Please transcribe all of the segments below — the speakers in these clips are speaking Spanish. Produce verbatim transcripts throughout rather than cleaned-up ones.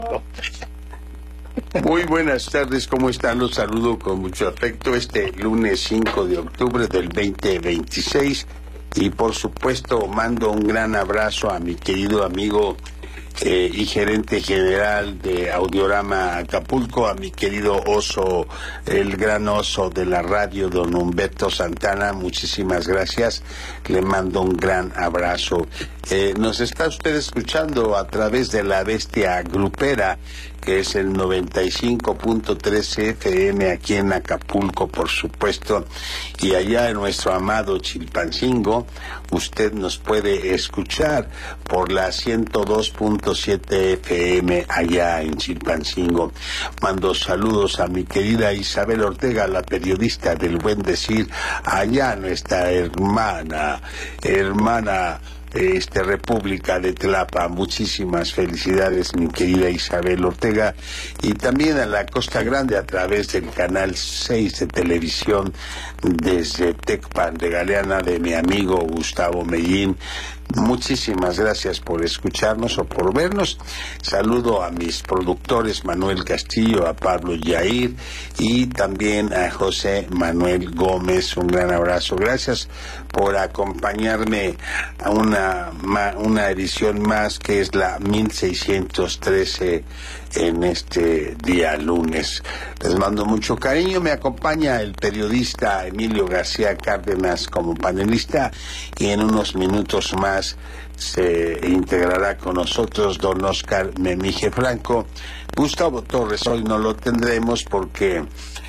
Muy buenas tardes, ¿cómo están? Los saludo con mucho afecto este lunes cinco de octubre del veinte veintiséis y por supuesto mando un gran abrazo a mi querido amigo eh, y gerente general de Audiorama Acapulco, a mi querido oso, el gran oso de la radio, don Humberto Santana. Muchísimas gracias, le mando un gran abrazo. Eh, nos está usted escuchando a través de la bestia grupera, que es el noventa y cinco punto tres F M aquí en Acapulco, por supuesto, y allá en nuestro amado Chilpancingo, usted nos puede escuchar por la ciento dos punto siete F M allá en Chilpancingo. Mando saludos a mi querida Isabel Ortega, la periodista del Buen Decir, allá nuestra hermana, hermana, Este, República de Tlapa. Muchísimas felicidades, mi querida Isabel Ortega, y también a la Costa Grande a través del canal seis de televisión desde Tecpan de Galeana de mi amigo Gustavo Mellín. Muchísimas gracias por escucharnos o por vernos. Saludo a mis productores Manuel Castillo, a Pablo Yair y también a José Manuel Gómez. Un gran abrazo. Gracias por acompañarme a una, una edición más, que es la mil seiscientos trece en este día lunes. Les mando mucho cariño. Me acompaña el periodista Emilio García Cárdenas como panelista, y en unos minutos más se integrará con nosotros don Oscar Memije Franco. Gustavo Torres hoy no lo tendremos porque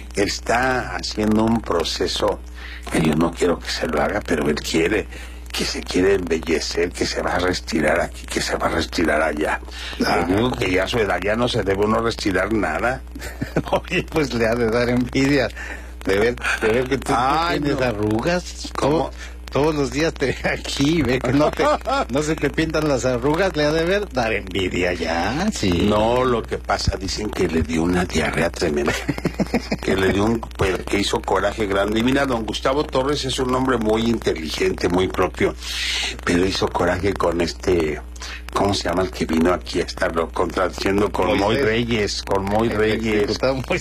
está haciendo un proceso que yo no quiero que se lo haga, pero él quiere, que se quiere embellecer, que se va a retirar aquí, que se va a retirar allá. Le digo que ya a su edad ya no se debe uno retirar nada. Oye, pues le ha de dar envidia de ver, de ver que tú, Ay, tú tienes no. arrugas. ¿Cómo? Todos los días te ve aquí, ve que no, te, no se te pintan las arrugas, le ha de ver dar envidia ya, sí. No, lo que pasa, dicen que le dio una diarrea tremenda, que le dio un, pues, que hizo coraje grande. Y mira, don Gustavo Torres es un hombre muy inteligente, muy propio, pero hizo coraje con este, ¿cómo se llama el que vino aquí a estarlo contradiciendo? Con Moy Reyes, con Moy Reyes.